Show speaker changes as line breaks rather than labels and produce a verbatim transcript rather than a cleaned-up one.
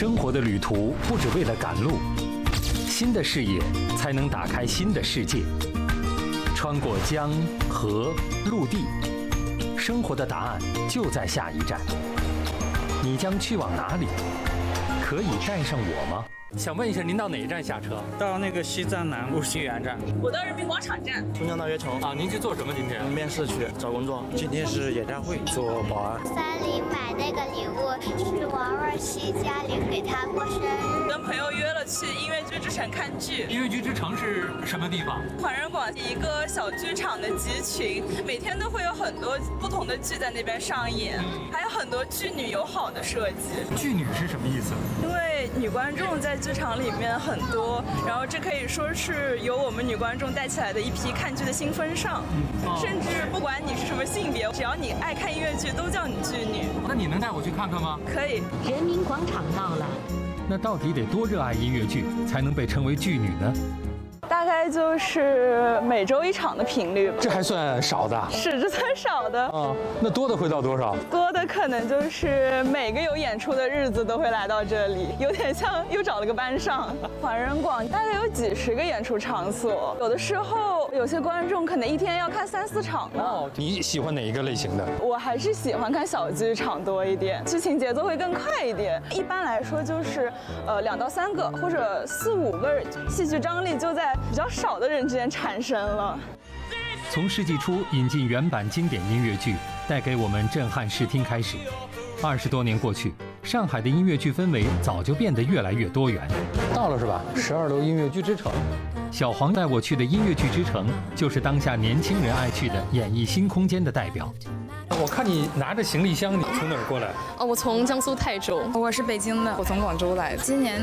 生活的旅途不只为了赶路，新的视野才能打开新的世界。穿过江河陆地，生活的答案就在下一站。你将去往哪里？可以带上我吗？想问一下，您到哪一站下车？
到那个西站南路西园站。
我到人民广场站。
松江大悦城
啊，您去做什么？今天
面试去找工作。
今天是演唱会，做保安。
三里买那个礼物是王若曦家里给她过生日。
跟朋友约了去音乐剧之城看剧。
音乐剧之城是什么地方？
环仁广一个小剧场的集群，每天都会有很多不同的剧在那边上演，还有很多剧女友好的设计。
剧女是什么意思？
因为女观众在剧场里面很多，然后这可以说是由我们女观众带起来的一批看剧的新风尚，嗯哦、甚至不管你是什么性别，只要你爱看音乐剧，都叫你剧女。
那你能带我去看看吗？
可以。
人民广场到了。
那到底得多热爱音乐剧，才能被称为剧女呢？
大概就是每周一场的频率吧。
这还算少的？
是，这算少的。
啊，那多的会到多少？
多的可能就是每个有演出的日子都会来到这里，有点像又找了个班上。环仁广大概有几十个演出场所，有的时候有些观众可能一天要看三四场呢。
哦，你喜欢哪一个类型的？
我还是喜欢看小剧场多一点，剧情节奏会更快一点。一般来说就是，呃，两到三个或者四五个，戏剧张力就在比较少的人之间产生了。
从世纪初引进原版经典音乐剧，带给我们震撼视听开始，二十多年过去，上海的音乐剧氛围早就变得越来越多元。到了是吧？十二楼音乐剧之城。小黄带我去的音乐剧之城，就是当下年轻人爱去的演绎新空间的代表。我看你拿着行李箱，你从哪儿过来？
哦，我从江苏泰州。
我是北京的，我从广州来的。今年